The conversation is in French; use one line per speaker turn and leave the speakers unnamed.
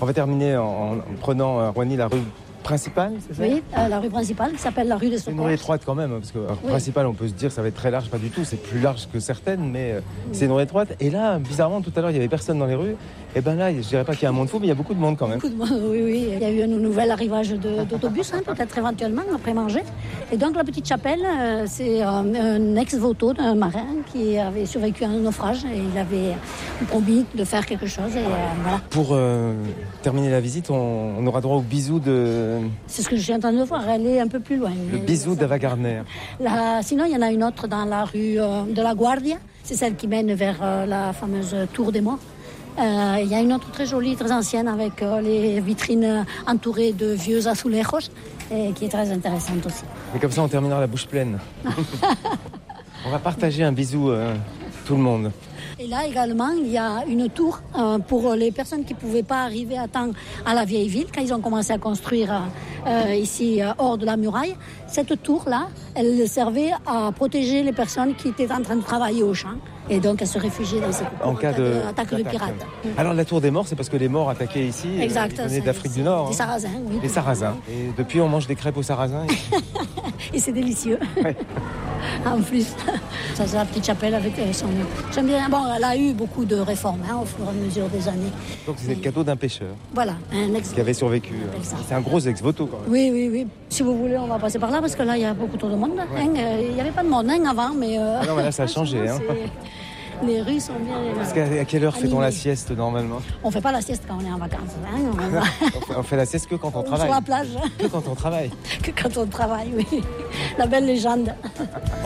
On va terminer en prenant à Roigny la rue principale, c'est ça?
Oui, la rue principale qui s'appelle la rue des
C'est une
Secours.
rue étroite quand même, parce que principale, on peut se dire ça va être très large, pas du tout, c'est plus large que certaines, mais c'est une rue étroite. Et là, bizarrement, tout à l'heure, il n'y avait personne dans les rues. Et ben là, je dirais pas qu'il y a un monde fou, mais il y a beaucoup de monde quand même.
Beaucoup de monde, oui. Il y a eu un nouvel arrivage d'autobus, peut-être éventuellement, après manger. Et donc la petite chapelle, c'est un ex-voto d'un marin qui avait survécu à un naufrage et il avait promis de faire quelque chose. Et voilà.
Pour terminer la visite, on aura droit au bisou de...
C'est ce que je suis en train de voir, elle est un peu plus loin.
Le bisou d'Ava Gardner.
Sinon, il y en a une autre dans la rue de la Guardia. C'est celle qui mène vers la fameuse Tour des Morts. Il y a une autre très jolie, très ancienne, avec les vitrines entourées de vieux azulejos, et qui est très intéressante aussi.
Et comme ça, on terminera la bouche pleine. On va partager un bisou, tout le monde.
Et là également, il y a une tour pour les personnes qui ne pouvaient pas arriver à temps à la vieille ville, quand ils ont commencé à construire ici hors de la muraille. Cette tour-là, elle servait à protéger les personnes qui étaient en train de travailler au champ. Et donc, elles se réfugiaient dans cette tour
en cas
d'attaque de pirates.
Alors, la tour des morts, c'est parce que les morts attaquaient ici,
exact,
ils venaient d'Afrique du Nord.
Des Sarrasins, oui.
Les Sarrasins. Et depuis, on mange des crêpes aux Sarrasins.
Et c'est délicieux.
Ouais.
En plus, ça c'est la petite chapelle avec son... J'aime bien. Bon, elle a eu beaucoup de réformes au fur et à mesure des années.
Donc c'est le cadeau d'un pêcheur.
Voilà, un ex
qui avait survécu. C'est un gros ex-voto quand même.
Oui. Si vous voulez, on va passer par là parce que là, il y a beaucoup trop de monde.
Ouais.
Il n'y avait pas de monde avant, mais...
Ah non, mais là, ça a changé.
Les rues sont bien...
Parce qu'à quelle heure fait-on la sieste normalement?
On ne fait pas la sieste quand on est en vacances.
On fait la sieste que quand on travaille.
Sur la plage.
Que quand on travaille.
Que quand on travaille, oui. La belle légende.